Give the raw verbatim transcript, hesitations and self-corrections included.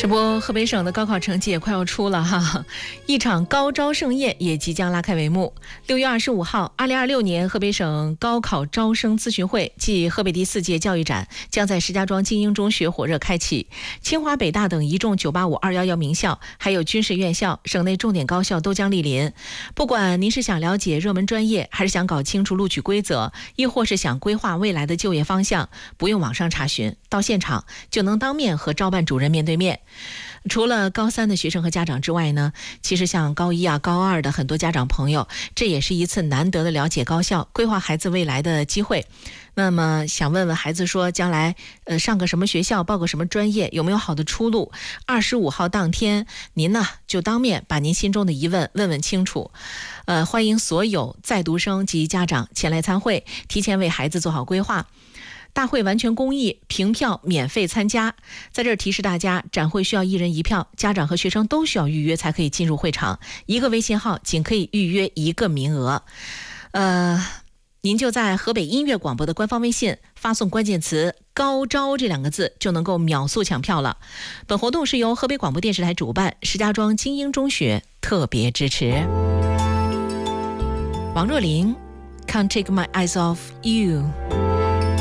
这不，河北省的高考成绩也快要出了哈，一场高招盛宴也即将拉开帷幕。六月二十五号，二零二六年河北省高考招生咨询会暨河北第四届教育展将在石家庄精英中学火热开启。清华、北大等一众九八五、二一一名校，还有军事院校、省内重点高校都将莅临。不管您是想了解热门专业，还是想搞清楚录取规则，亦或是想规划未来的就业方向，不用网上查询，到现场就能当面和招办主任面对面。除了高三的学生和家长之外呢，其实像高一啊、高二的很多家长朋友，这也是一次难得的了解高校、规划孩子未来的机会。那么想问问孩子说，将来呃上个什么学校，报个什么专业，有没有好的出路？二十五号当天，您呢就当面把您心中的疑问问问清楚。呃，欢迎所有在读生及家长前来参会，提前为孩子做好规划。大会完全公益，凭票免费参加。在这儿提示大家，展会需要一人一票，家长和学生都需要预约才可以进入会场，一个微信号仅可以预约一个名额。呃，您就在河北音乐广播的官方微信发送关键词高招这两个字，就能够秒速抢票了。本活动是由河北广播电视台主办，石家庄精英中学特别支持。王若琳 Can't Take My Eyes Off You。